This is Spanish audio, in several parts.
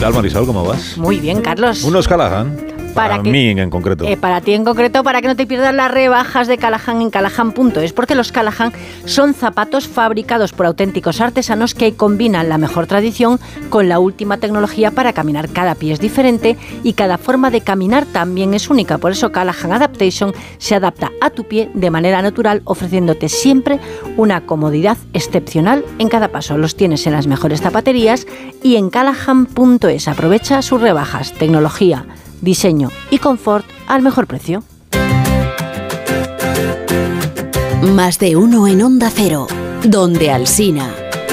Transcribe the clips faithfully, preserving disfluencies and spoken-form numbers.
tal, Marisol? ¿Cómo vas? Muy bien, Carlos. Unos Callahan. Para, para que, mí en concreto. Eh, para ti en concreto, para que no te pierdas las rebajas de Callahan en Callahan punto es, porque los Callahan son zapatos fabricados por auténticos artesanos que combinan la mejor tradición con la última tecnología para caminar. Cada pie es diferente y cada forma de caminar también es única. Por eso Callahan Adaptation se adapta a tu pie de manera natural, ofreciéndote siempre una comodidad excepcional en cada paso. Los tienes en las mejores zapaterías y en Callahan punto es. Aprovecha sus rebajas, tecnología, diseño y confort al mejor precio. Más de uno en Onda Cero, donde Alsina.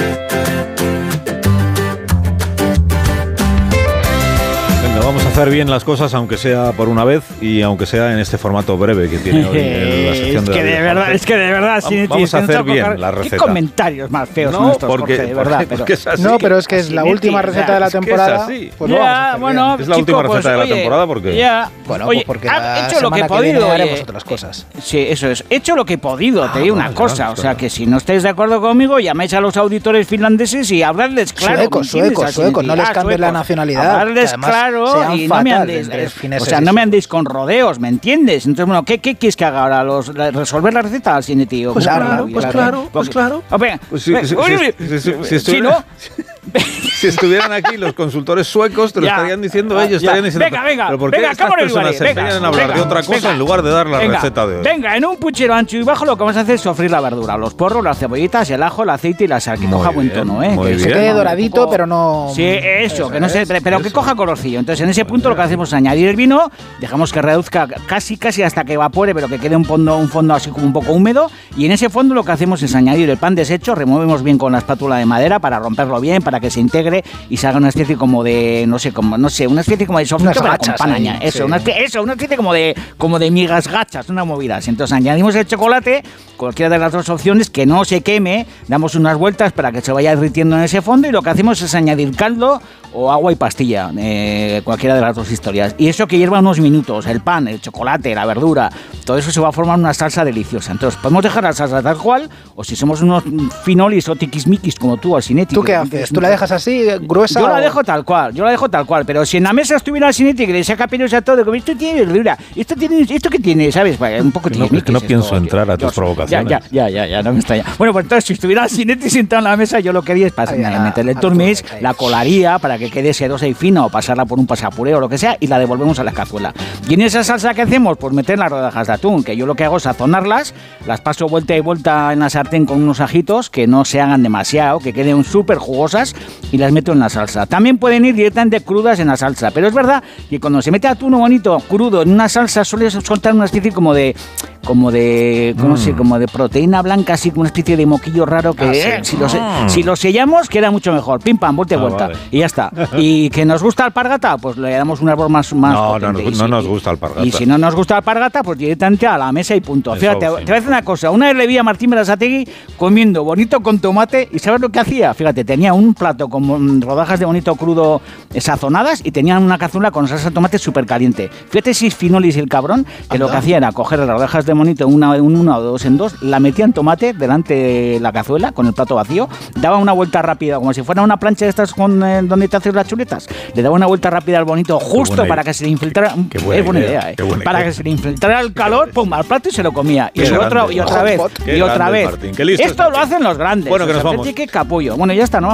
Vamos a hacer bien las cosas, aunque sea por una vez y aunque sea en este formato breve que tiene hoy en la sección es de que de verdad, es que de verdad, vamos, vamos a hacer bien coger, la receta. ¿Qué comentarios más feos no, son estos, porque, Jorge, de verdad? Porque, pero, porque es así, no, pero es que es la última receta de la temporada. Es pues ya, vamos a hacer bueno, bien. Es la chico, última receta pues, de la oye, temporada porque ya, bueno, oye, pues porque ha la hecho lo que he semana que viene podido, haremos oye, otras cosas. Sí, eso es. He hecho lo que he podido, ah, te digo bueno, una cosa, claro, o sea, claro. que si no estáis de acuerdo conmigo, llaméis a los auditores finlandeses y habladles claro. Suecos, suecos, suecos, no les cambies la nacionalidad. Habladles claro y no me andéis, o sea, no me andéis con rodeos, ¿me entiendes? Entonces, bueno, ¿qué, qué quieres que haga ahora? Los, ¿Resolver la receta al cine, tío? Pues ¿Cómo claro, la- pues la- claro, pues claro. Ah, venga, Pues si, venga, si- oye, si- si- si- si si estuvieran, no, si estuvieran aquí los consultores suecos, te lo Ya, estarían diciendo ya, ellos, ya. estarían diciendo, Venga, venga, pero ¿por qué venga, estas cámara, personas Ibarri, se venga, empeñan en hablar venga, de otra cosa venga, en lugar de dar la venga, receta de hoy? Venga, en un puchero ancho y bajo lo que vamos a hacer es sofrir la verdura, los porros, las cebollitas, el ajo, el aceite y la sal, que Muy coja buen bien, tono, ¿eh? muy Que Que se bien. quede no, doradito, un poco- pero no... Sí, eso, que no se, es, pero que eso. coja colorcillo. Entonces, en ese punto lo que hacemos es añadir el vino, dejamos que reduzca casi, casi hasta que evapore, pero que quede un fondo, un fondo así como un poco húmedo. Y en ese fondo lo que hacemos es añadir el pan deshecho, removemos bien con la espátula de madera para romperlo bien, para que se integre y se haga una especie como de, no sé, como, no sé, una especie como de sofrito, Unas pero con gachas pan ahí, aña- Eso, sí. una especie, eso, una especie como de, como de migas gachas, una movida así. Entonces añadimos el chocolate, cualquiera de las dos opciones, que no se queme, damos unas vueltas para que se vaya derritiendo en ese fondo y lo que hacemos es añadir caldo o agua y pastilla, eh, cualquiera de las dos historias. Y eso que hierva unos minutos, el pan, el chocolate, la verdura, todo eso se va a formar una salsa deliciosa. Entonces podemos dejar la salsa tal cual, o si somos unos finolis o tiquismiquis como tú, Alsinetti. ¿Tú qué haces? ¿Tú la dejas así, gruesa? Yo la o- dejo tal cual, yo la dejo tal cual, pero si en la mesa estuviera Alsinetti que le saca pelos a todo, como esto tiene verdura, esto tiene, esto que tiene, ¿sabes? Un poco Que no- tiquismiquis que no esto, pienso tío. entrar a tus Yo- provocaciones. Ya, ya, ya, ya, ya, no me extraña. Bueno, pues entonces si estuviera Alsinetti sentado en la mesa, yo lo que haría es pasar, Ahí, a- meterle el al turmis, turmis, ahí. la colaría para que quede sedosa y fina o pasarla por un pasapureo o lo que sea y la devolvemos a la cazuela. Y en esa salsa que hacemos, pues meter las rodajas de atún, que yo lo que hago es sazonarlas, las paso vuelta y vuelta en la sartén con unos ajitos que no se hagan demasiado, que queden súper jugosas y las meto en la salsa. También pueden ir directamente crudas en la salsa, pero es verdad que cuando se mete atún bonito crudo en una salsa suele soltar una especie como de como de ¿cómo Mm. se, como de proteína blanca, así como una especie de moquillo raro que Ah, sí. eh, si, lo, se- Mm. si lo sellamos queda mucho mejor. Pim pam, vuelta y Ah, vuelta vale. y ya está. Y que nos gusta alpargata, pues le damos un árbol más más No, potente. no, Y no si- nos gusta alpargata. Y si no nos gusta alpargata, pues directamente a la mesa y punto. Eso, Fíjate, sí. te voy a decir una cosa. Una vez le vi a Martín Berasategui comiendo bonito con tomate y ¿sabes lo que hacía? Fíjate, tenía un plato con mm, rodajas de bonito crudo eh, sazonadas y tenía una cazuela con salsa de tomate súper caliente. Fíjate si es finolis el cabrón, que lo que hacía era coger las rodajas de bonito una, un- una o dos en dos, la metía en tomate delante de la cazuela con el plato vacío, daba una vuelta rápida, como si fuera una plancha de estas con, eh, donde te haces las chuletas, le daba una vuelta rápida al bonito justo buena para idea. que se le infiltrara. Qué buena es buena idea, idea, eh. qué buena Para idea. que se le infiltrara el calor, pum, al plato y se lo comía. Y, Qué eso grande. otro, y otra vez, Hotpot. Qué y otra grande, vez. Martín, qué listo es Esto lo Martín. hacen los grandes. Bueno, que o nos sea, vamos. Qué capullo. Bueno, ya está, ¿no?